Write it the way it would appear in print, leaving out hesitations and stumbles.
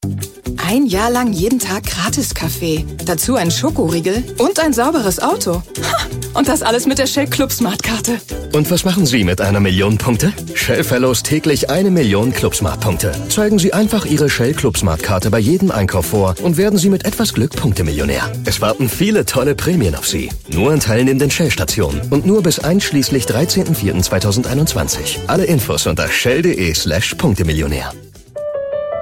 1 Jahr lang jeden Tag Gratis-Kaffee. Dazu ein Schokoriegel und ein sauberes Auto. Und das alles mit der Shell Club Smart-Karte. Und was machen Sie mit 1 Million Punkte? Shell verlost täglich 1 Million Club Smart-Punkte. Zeigen Sie einfach Ihre Shell Club Smart-Karte bei jedem Einkauf vor und werden Sie mit etwas Glück Punktemillionär. Es warten viele tolle Prämien auf Sie. Nur an teilnehmenden Shell-Stationen und nur bis einschließlich 13.04.2021. Alle Infos unter shell.de/Punktemillionär.